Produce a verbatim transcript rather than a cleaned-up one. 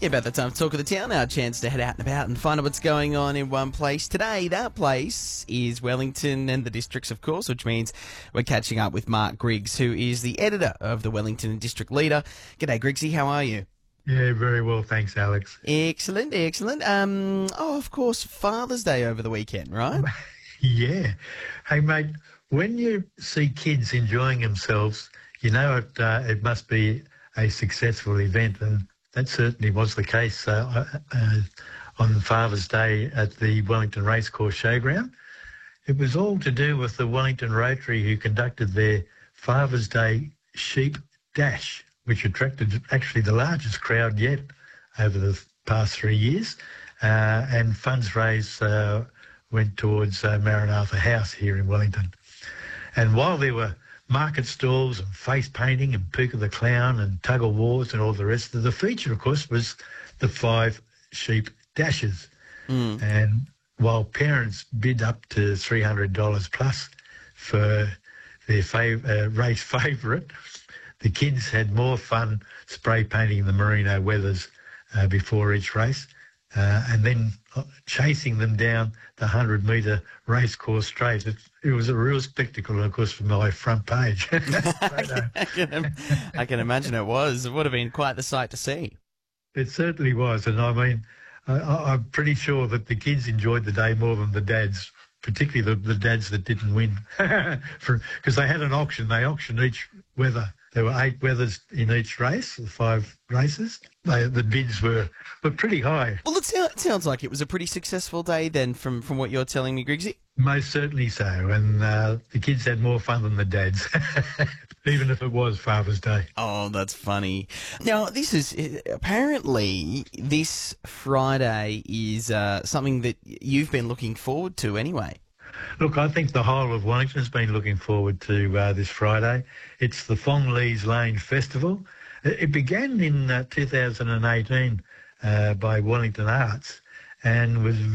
About the time to talk of the town, our chance to head out and about and find out what's going on in one place. Today, that place is Wellington and the districts, of course, which means we're catching up with Mark Griggs, who is the editor of the Wellington and District Leader. G'day, Griggsy, how are you? Yeah, very well, thanks, Alex. Excellent, excellent. Um, oh, of course, Father's Day over the weekend, right? Yeah. Hey, mate, when you see kids enjoying themselves, you know it, uh, it must be a successful event, and that certainly was the case uh, uh, on Father's Day at the Wellington Racecourse Showground. It was all to do with the Wellington Rotary, who conducted their Father's Day Sheep Dash, which attracted actually the largest crowd yet over the past three years. Uh, and funds raised uh, went towards uh, Maranatha House here in Wellington. And while there were market stalls and face painting and Puka the Clown and tug of wars and all the rest of the feature, of course, was the five sheep dashes. Mm. And while parents bid up to three hundred dollars plus for their fav- uh, race favourite, the kids had more fun spray painting the merino weathers uh, before each race, uh, and then chasing them down the hundred metre racecourse straight. It, it was a real spectacle, of course, for my front page. I, can, I can imagine it was. It would have been quite the sight to see. It certainly was, and I mean, I, I'm pretty sure that the kids enjoyed the day more than the dads, particularly the, the dads that didn't win, because they had an auction. They auctioned each weather. There were eight weathers in each race, the five races. They, the bids were, were pretty high. Well, it, sound, it sounds like it was a pretty successful day then, from, from what you're telling me, Griggsy. Most certainly so, and uh, the kids had more fun than the dads, even if it was Father's Day. Oh, that's funny. Now, this is, apparently, this Friday is uh, something that you've been looking forward to anyway. Look, I think the whole of Wellington has been looking forward to uh, this Friday. It's the Fong Lees Lane Festival. It began in uh, two thousand eighteen uh, by Wellington Arts and was